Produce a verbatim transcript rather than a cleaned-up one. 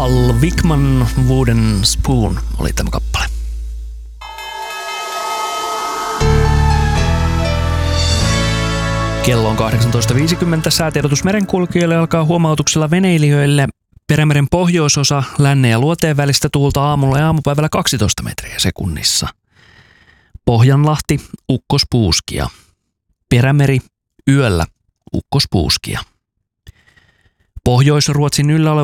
Paul Wickman, Wooden Spoon oli tämä kappale. Kello on kahdeksantoista viisikymmentä. Säätiedotus merenkulkijoille alkaa huomautuksella veneilijöille. Perämeren pohjoisosa lännen ja luoteen välistä tuulta aamulla ja aamupäivällä kaksitoista metriä sekunnissa. Pohjanlahti, ukkospuuskia. Perämeri, yöllä, ukkospuuskia. Pohjois-Ruotsin yllä oleva